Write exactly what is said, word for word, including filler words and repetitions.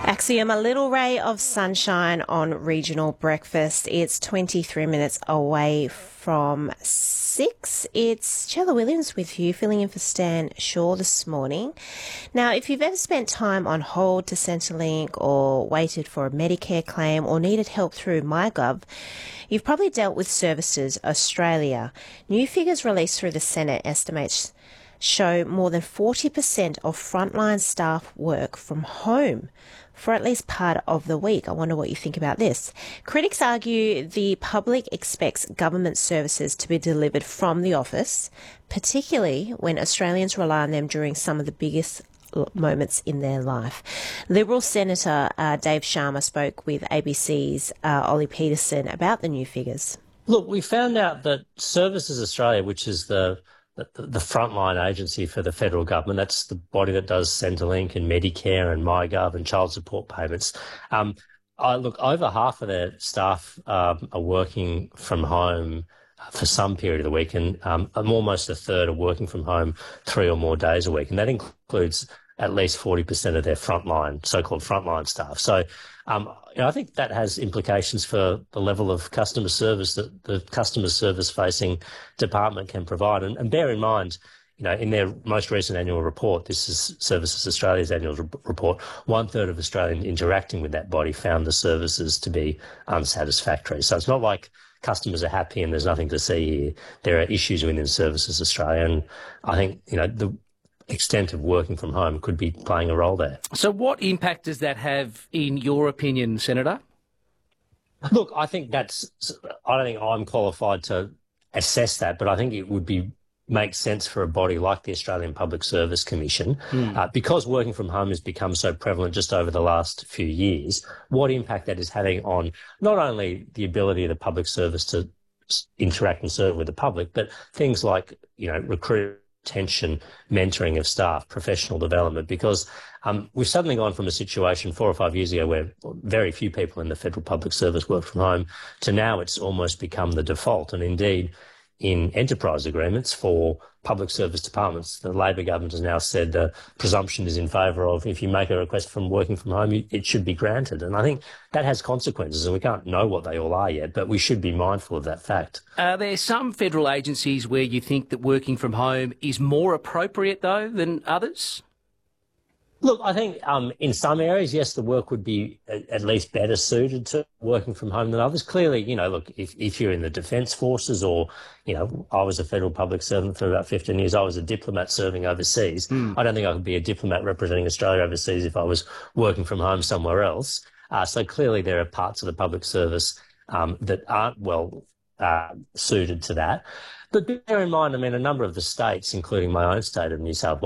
Axiom, a little ray of sunshine on regional breakfast. It's twenty-three minutes away from six. It's Chella Williams with you, filling in for Stan Shaw this morning. Now, if you've ever spent time on hold to Centrelink or waited for a Medicare claim or needed help through MyGov, you've probably dealt with Services Australia. New figures released through the Senate estimates show more than forty percent of frontline staff work from home for at least part of the week. I wonder what you think about this. Critics argue the public expects government services to be delivered from the office, particularly when Australians rely on them during some of the biggest moments in their life. Liberal Senator uh, Dave Sharma spoke with A B C's uh, Ollie Peterson about the new figures. Look, we found out that Services Australia, which is the the, the frontline agency for the federal government, that's the body that does Centrelink and Medicare and MyGov and child support payments. Um, I look, over half of their staff um, are working from home for some period of the week, and um, almost a third are working from home three or more days a week, and that includes at least forty percent of their frontline, so-called frontline staff. So um, you know, I think that has implications for the level of customer service that the customer service-facing department can provide. And, and bear in mind, you know, in their most recent annual report, this is Services Australia's annual re- report, one-third of Australians interacting with that body found the services to be unsatisfactory. So it's not like customers are happy and there's nothing to see here. There are issues within Services Australia, and I think, you know, the extent of working from home could be playing a role there. So what impact does that have, in your opinion, Senator? Look, I think that's, I don't think I'm qualified to assess that, but I think it would be make sense for a body like the Australian Public Service Commission, mm. uh, because working from home has become so prevalent just over the last few years, what impact that is having on not only the ability of the public service to interact and serve with the public, but things like, you know, recruitment, retention, mentoring of staff, professional development, because um, we've suddenly gone from a situation four or five years ago where very few people in the federal public service work from home to now it's almost become the default. And indeed, in enterprise agreements for public service departments, the Labor government has now said the presumption is in favour of if you make a request from working from home, it should be granted. And I think that has consequences, and we can't know what they all are yet, but we should be mindful of that fact. Are there some federal agencies where you think that working from home is more appropriate, though, than others? Look, I think um, in some areas, yes, the work would be at least better suited to working from home than others. Clearly, you know, look, if, if you're in the Defence Forces or, you know, I was a federal public servant for about fifteen years, I was a diplomat serving overseas. Mm. I don't think I could be a diplomat representing Australia overseas if I was working from home somewhere else. Uh, so clearly there are parts of the public service um, that aren't well uh, suited to that. But bear in mind, I mean, a number of the states, including my own state of New South Wales,